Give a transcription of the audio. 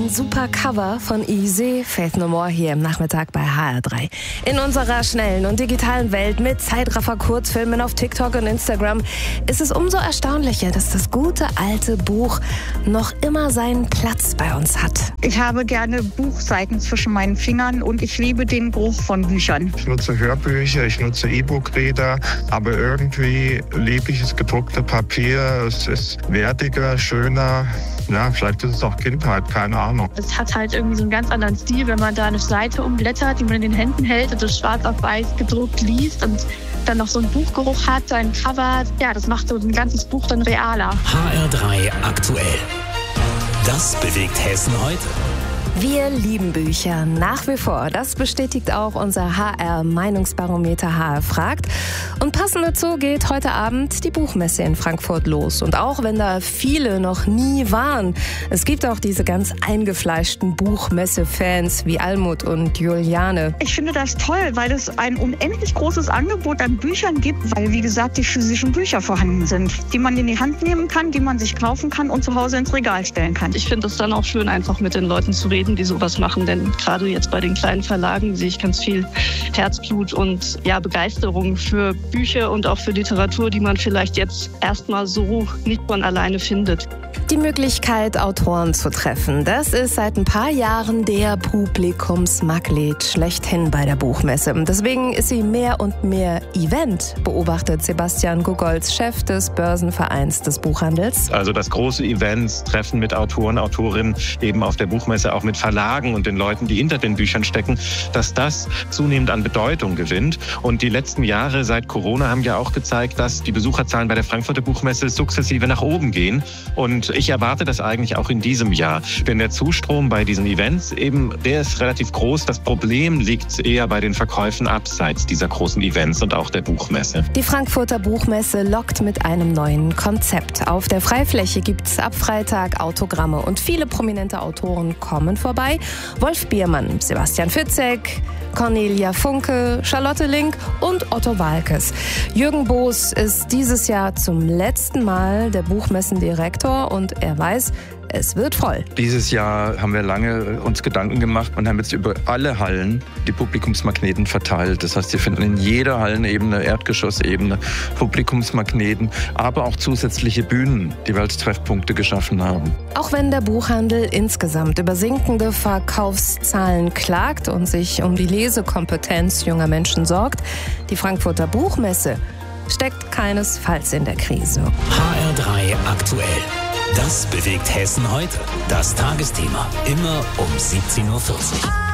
ein super Cover von Easy, Faith No More hier im Nachmittag bei HR3. In unserer schnellen und digitalen Welt mit Zeitraffer-Kurzfilmen auf TikTok und Instagram ist es umso erstaunlicher, dass das gute alte Buch noch immer seinen Platz bei uns hat. Ich habe gerne Buchseiten zwischen meinen Fingern und ich liebe den Geruch von Büchern. Ich nutze Hörbücher, ich nutze E-Book-Reader, aber irgendwie liebe ich das gedruckte Papier. Es ist wertiger, schöner. Ja, vielleicht ist es auch Kindheit, keine Ahnung. Es hat halt irgendwie so einen ganz anderen Stil, wenn man da eine Seite umblättert, die man in den Händen hält und das schwarz auf weiß gedruckt liest und dann noch so einen Buchgeruch hat, ein Cover. Ja, das macht so ein ganzes Buch dann realer. HR3 aktuell. Das bewegt Hessen heute. Wir lieben Bücher nach wie vor. Das bestätigt auch unser HR-Meinungsbarometer HR fragt. Und passend dazu geht heute Abend die Buchmesse in Frankfurt los. Und auch wenn da viele noch nie waren, es gibt auch diese ganz eingefleischten Buchmesse-Fans wie Almut und Juliane. Ich finde das toll, weil es ein unendlich großes Angebot an Büchern gibt, weil, wie gesagt, die physischen Bücher vorhanden sind, die man in die Hand nehmen kann, die man sich kaufen kann und zu Hause ins Regal stellen kann. Ich finde es dann auch schön, einfach mit den Leuten zu reden, die sowas machen, denn gerade jetzt bei den kleinen Verlagen sehe ich ganz viel Herzblut und Begeisterung für Bücher und auch für Literatur, die man vielleicht jetzt erstmal so nicht von alleine findet. Die Möglichkeit, Autoren zu treffen, das ist seit ein paar Jahren der Publikumsmagnet schlechthin bei der Buchmesse. Deswegen ist sie mehr und mehr Event, beobachtet Sebastian Gugolz, Chef des Börsenvereins des Buchhandels. Also das große Events, Treffen mit Autoren, Autorinnen, eben auf der Buchmesse auch mit Verlagen und den Leuten, die hinter den Büchern stecken, dass das zunehmend an Bedeutung gewinnt. Und die letzten Jahre seit Corona haben ja auch gezeigt, dass die Besucherzahlen bei der Frankfurter Buchmesse sukzessive nach oben gehen. Und ich erwarte das eigentlich auch in diesem Jahr. Denn der Zustrom bei diesen Events, der ist relativ groß. Das Problem liegt eher bei den Verkäufen abseits dieser großen Events und auch der Buchmesse. Die Frankfurter Buchmesse lockt mit einem neuen Konzept. Auf der Freifläche gibt es ab Freitag Autogramme und viele prominente Autoren kommen vorbei. Wolf Biermann, Sebastian Fitzek, Cornelia Funke, Charlotte Link und Otto Waalkes. Jürgen Boos ist dieses Jahr zum letzten Mal der Buchmessendirektor und er weiß, es wird voll. Dieses Jahr haben wir lange uns Gedanken gemacht und haben jetzt über alle Hallen die Publikumsmagneten verteilt. Das heißt, Sie finden in jeder Hallenebene, Erdgeschossebene Publikumsmagneten, aber auch zusätzliche Bühnen, die wir als Treffpunkte geschaffen haben. Auch wenn der Buchhandel insgesamt über sinkende Verkaufszahlen klagt und sich um die Lesekompetenz junger Menschen sorgt, die Frankfurter Buchmesse steckt keinesfalls in der Krise. HR3 aktuell. Das bewegt Hessen heute. Das Tagesthema. Immer um 17:40 Uhr.